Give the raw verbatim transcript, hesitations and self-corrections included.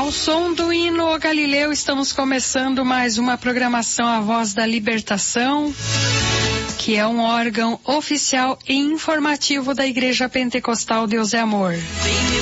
Ao som do hino O Galileu, estamos começando mais uma programação A Voz da Libertação, que é um órgão oficial e informativo da Igreja Pentecostal Deus é Amor. Vem me